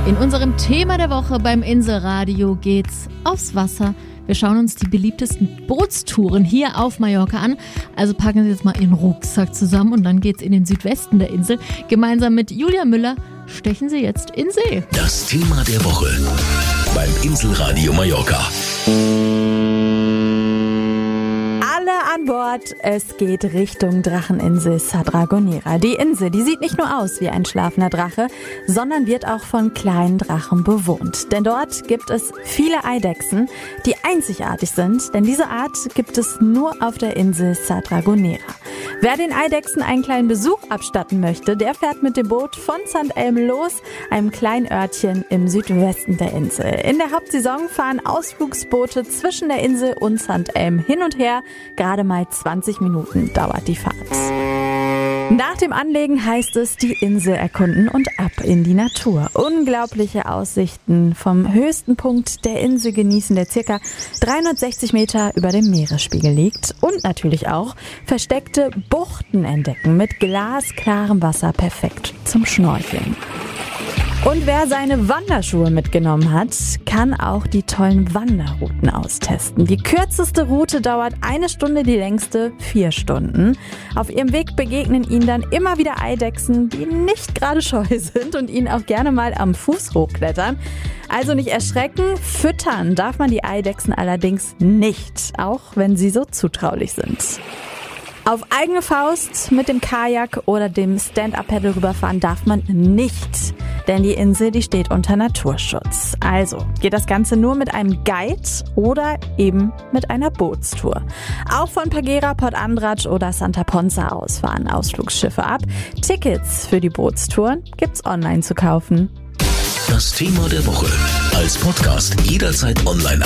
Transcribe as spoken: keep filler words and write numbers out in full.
In unserem Thema der Woche beim Inselradio geht's aufs Wasser. Wir schauen uns die beliebtesten Bootstouren hier auf Mallorca an. Also packen Sie jetzt mal Ihren Rucksack zusammen und dann geht's in den Südwesten der Insel. Gemeinsam mit Julia Müller stechen Sie jetzt in See. Das Thema der Woche beim Inselradio Mallorca. An Bord, es geht Richtung Dracheninsel Sa Dragonera. Die Insel, die sieht nicht nur aus wie ein schlafender Drache, sondern wird auch von kleinen Drachen bewohnt. Denn dort gibt es viele Eidechsen, die einzigartig sind, denn diese Art gibt es nur auf der Insel Sa Dragonera. Wer den Eidechsen einen kleinen Besuch abstatten möchte, der fährt mit dem Boot von Sankt Elm los, einem kleinen Örtchen im Südwesten der Insel. In der Hauptsaison fahren Ausflugsboote zwischen der Insel und Sankt Elm hin und her. Gerade mal zwanzig Minuten dauert die Fahrt. Nach dem Anlegen heißt es, die Insel erkunden und ab in die Natur. Unglaubliche Aussichten vom höchsten Punkt der Insel genießen, der ca. dreihundertsechzig Meter über dem Meeresspiegel liegt. Und natürlich auch versteckte Buchten entdecken mit glasklarem Wasser, perfekt zum Schnorcheln. Und wer seine Wanderschuhe mitgenommen hat, kann auch die tollen Wanderrouten austesten. Die kürzeste Route dauert eine Stunde, die längste vier Stunden. Auf ihrem Weg begegnen ihnen dann immer wieder Eidechsen, die nicht gerade scheu sind und ihnen auch gerne mal am Fuß hochklettern. Also nicht erschrecken, füttern darf man die Eidechsen allerdings nicht, auch wenn sie so zutraulich sind. Auf eigene Faust mit dem Kajak oder dem Stand-Up-Paddle rüberfahren darf man nicht, denn die Insel, die steht unter Naturschutz. Also geht das Ganze nur mit einem Guide oder eben mit einer Bootstour. Auch von Peguera, Port Andratx oder Santa Ponsa aus fahren Ausflugsschiffe ab. Tickets für die Bootstouren gibt's online zu kaufen. Das Thema der Woche als Podcast jederzeit online